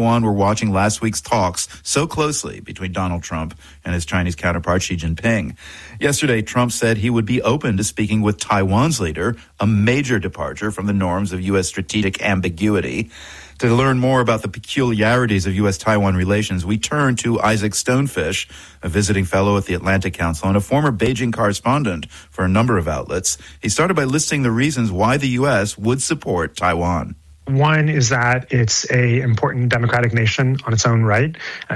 Taiwan were watching last week's talks so closely between Donald Trump and his Chinese counterpart Xi Jinping. Yesterday, Trump said he would be open to speaking with Taiwan's leader, a major departure from the norms of U.S. strategic ambiguity. To learn more about the peculiarities of U.S.-Taiwan relations, we turn to Isaac Stonefish, a visiting fellow at the Atlantic Council and a former Beijing correspondent for a number of outlets. He started by listing the reasons why the U.S. would support Taiwan. One is that it's an important democratic nation on its own right.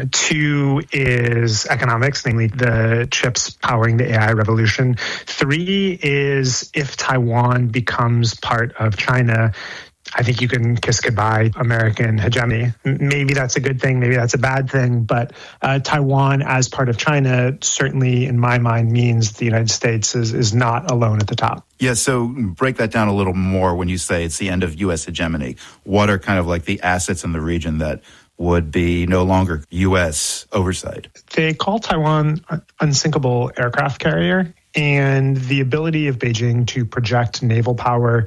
Two is economics, namely the chips powering the AI revolution. Three is if Taiwan becomes part of China, I think you can kiss goodbye American hegemony. Maybe that's a good thing, maybe that's a bad thing, but Taiwan as part of China certainly, in my mind, means the United States is not alone at the top. Yeah, so break that down a little more when you say it's the end of U.S. hegemony. What are kind of like the assets in the region that would be no longer U.S. oversight? They call Taiwan an unsinkable aircraft carrier. And the ability of Beijing to project naval power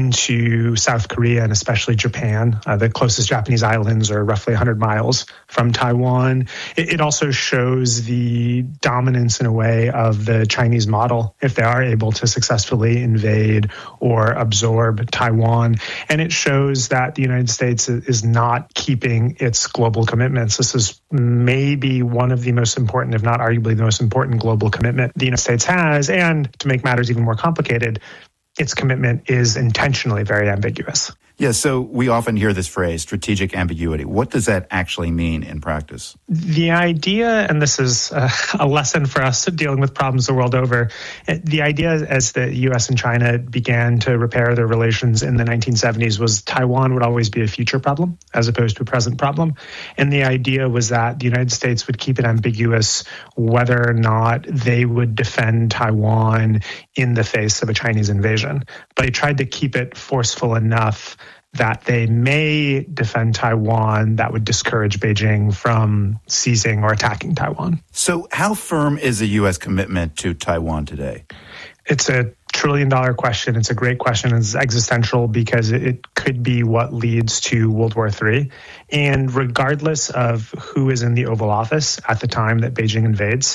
into South Korea and especially Japan, the closest Japanese islands are roughly 100 miles from Taiwan. It also shows the dominance in a way of the Chinese model if they are able to successfully invade or absorb Taiwan. And it shows that the United States is not keeping its global commitments. This is maybe one of the most important, if not arguably the most important global commitment the United States has. And to make matters even more complicated, its commitment is intentionally very ambiguous. Yeah, so we often hear this phrase, strategic ambiguity. What does that actually mean in practice? The idea, and this is a lesson for us dealing with problems the world over, the idea as the U.S. and China began to repair their relations in the 1970s was Taiwan would always be a future problem as opposed to a present problem. And the idea was that the United States would keep it ambiguous whether or not they would defend Taiwan in the face of a Chinese invasion. But they tried to keep it forceful enough that they may defend Taiwan that would discourage Beijing from seizing or attacking Taiwan. So how firm is the U.S. commitment to Taiwan today? It's a $1 trillion question. It's a great question. It's existential because it could be what leads to World War III. And regardless of who is in the Oval Office at the time that Beijing invades,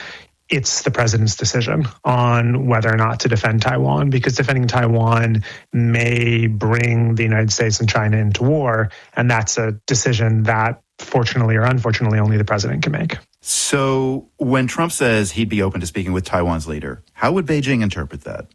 it's the president's decision on whether or not to defend Taiwan, because defending Taiwan may bring the United States and China into war, and that's a decision that, fortunately or unfortunately, only the president can make. So when Trump says he'd be open to speaking with Taiwan's leader, how would Beijing interpret that?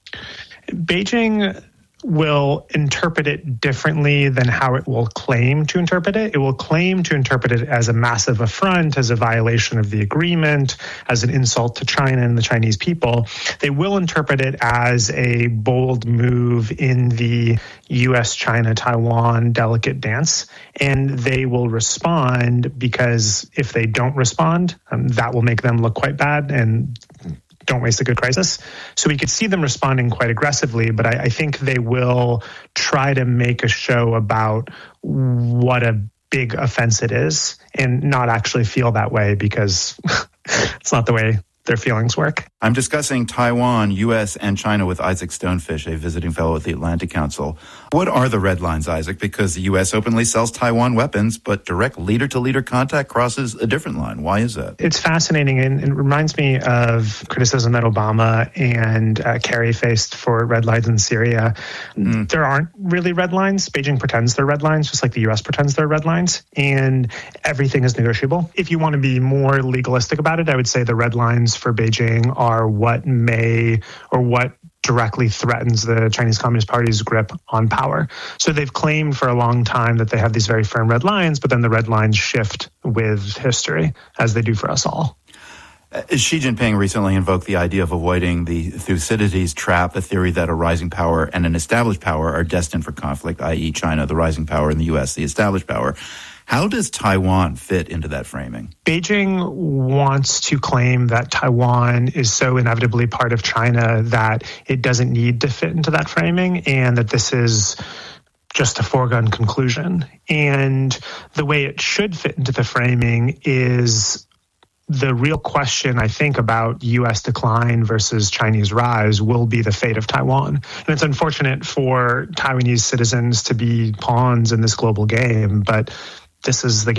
Beijing will interpret it differently than how it will claim to interpret it. It will claim to interpret it as a massive affront, as a violation of the agreement, as an insult to China and the Chinese people. They will interpret it as a bold move in the U.S.-China-Taiwan delicate dance, and they will respond because if they don't respond, that will make them look quite bad and don't waste a good crisis. So we could see them responding quite aggressively, but I think they will try to make a show about what a big offense it is and not actually feel that way because it's not the way their feelings work. I'm discussing Taiwan, U.S., and China with Isaac Stonefish, a visiting fellow at the Atlantic Council. What are the red lines, Isaac? Because the U.S. openly sells Taiwan weapons, but direct leader-to-leader contact crosses a different line. Why is that? It's fascinating, and it reminds me of criticism that Obama and Kerry faced for red lines in Syria. There aren't really red lines. Beijing pretends they're red lines, just like the U.S. pretends they're red lines, and everything is negotiable. If you want to be more legalistic about it, I would say the red lines for Beijing are what may or what directly threatens the Chinese Communist Party's grip on power. So they've claimed for a long time that they have these very firm red lines, but then the red lines shift with history, as they do for us all. Xi Jinping recently invoked the idea of avoiding the Thucydides trap, a theory that a rising power and an established power are destined for conflict, i.e. China, the rising power, and the U.S., the established power. How does Taiwan fit into that framing? Beijing wants to claim that Taiwan is so inevitably part of China that it doesn't need to fit into that framing, and that this is just a foregone conclusion. And the way it should fit into the framing is the real question, I think, about U.S. decline versus Chinese rise will be the fate of Taiwan. And it's unfortunate for Taiwanese citizens to be pawns in this global game, but this is the game.